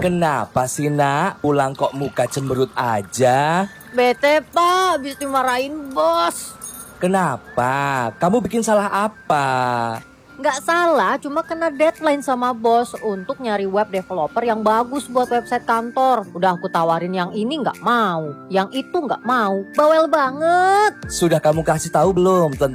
Kenapa sih nak? Pulang kok muka cemberut aja? Bete pak, habis dimarahin bos. Kenapa? Kamu bikin salah apa? Nggak salah, cuma kena deadline sama bos untuk nyari web developer yang bagus buat website kantor. Udah aku tawarin yang ini nggak mau, yang itu nggak mau. Bawel banget. Sudah kamu kasih tahu belum